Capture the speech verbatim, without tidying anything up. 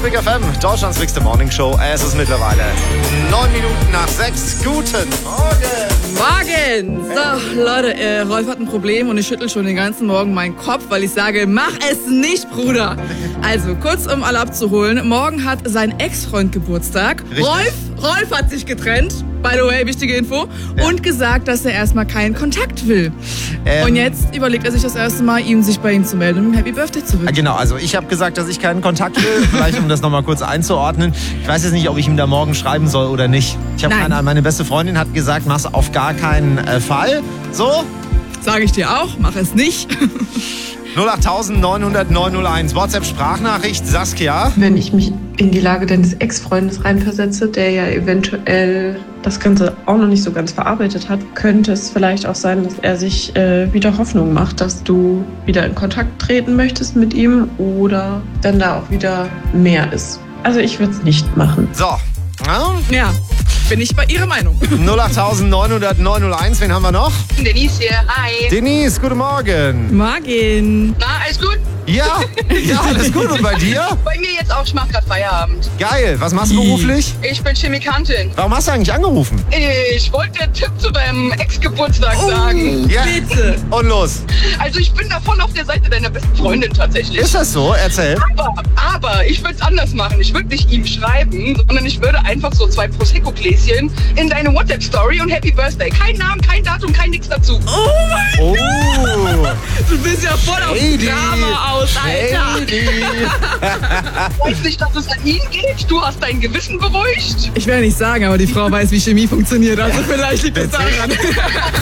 Big F M, Deutschlands nächste Morningshow. Es ist mittlerweile neun Minuten nach sechs. Guten Morgen. Morgen. So, Leute, äh, Rolf hat ein Problem und ich schüttel schon den ganzen Morgen meinen Kopf, weil ich sage, mach es nicht, Bruder. Also, kurz um alle abzuholen. Morgen hat sein Ex-Freund Geburtstag. Richtig. Rolf, Rolf hat sich getrennt. By the way, wichtige Info. Ja. Und gesagt, dass er erstmal keinen Kontakt will. Ähm, und jetzt überlegt er sich das erste Mal, ihm sich bei ihm zu melden und um Happy Birthday zu wünschen. Genau, also ich habe gesagt, dass ich keinen Kontakt will. Vielleicht, um das nochmal kurz einzuordnen. Ich weiß jetzt nicht, ob ich ihm da morgen schreiben soll oder nicht. Ich habe Nein. meine, meine beste Freundin hat gesagt, mach's auf gar keinen äh, Fall. So? Sage ich dir auch, mach es nicht. null acht neun null null neun null eins. WhatsApp-Sprachnachricht, Saskia. Wenn ich mich in die Lage deines Ex-Freundes reinversetze, der ja eventuell das Ganze auch noch nicht so ganz verarbeitet hat, könnte es vielleicht auch sein, dass er sich äh, wieder Hoffnung macht, dass du wieder in Kontakt treten möchtest mit ihm oder dann da auch wieder mehr ist. Also ich würde es nicht machen. So. Ja? Ja, bin ich bei Ihrer Meinung. null acht neun null null neun null eins. Wen haben wir noch? Denise hier, hi. Denise, guten Morgen. Morgen. Na, alles gut? Ja, ja, alles gut. Und bei dir? Bei mir jetzt auch, ich mach grad Feierabend. Geil. Was machst du beruflich? Ich bin Chemikantin. Warum hast du eigentlich angerufen? Ich wollte dir Tipp zu deinem Ex-Geburtstag sagen. Ja. Bitte. Und los. Also ich bin da voll auf der Seite deiner besten Freundin tatsächlich. Ist das so? Erzähl. Aber, aber ich würde es anders machen. Ich würde nicht ihm schreiben, sondern ich würde einfach so zwei Prosecco-Gläschen in deine WhatsApp-Story und Happy Birthday. Kein Namen, kein Datum, kein nix dazu. Oh mein Oh. Du bist ja voll auf Shady. Drama aus, Alter. Shady. Ich weiß nicht, dass es an ihn geht. Du hast dein Gewissen beruhigt. Ich will ja nicht sagen, aber die Frau weiß, wie Chemie funktioniert. Also vielleicht liegt es Witzig. daran.